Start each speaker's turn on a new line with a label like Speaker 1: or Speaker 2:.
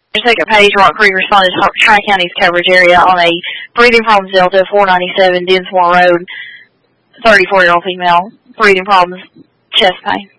Speaker 1: Second page, Rock Creek responded to Tri-County's coverage area on a breathing problems Delta 497 Dinsmore Road, 34-year-old female, breathing problems, chest pain.